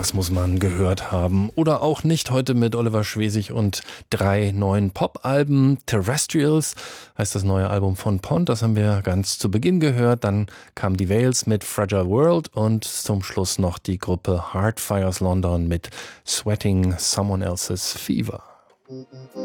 Das muss man gehört haben. Oder auch nicht, heute mit Oliver Schwesig und 3 neuen Pop-Alben. Terrestrials heißt das neue Album von Pond, das haben wir ganz zu Beginn gehört. Dann kam die Veils mit Fragile World und zum Schluss noch die Gruppe Heartfires London mit Sweating Someone Else's Fever.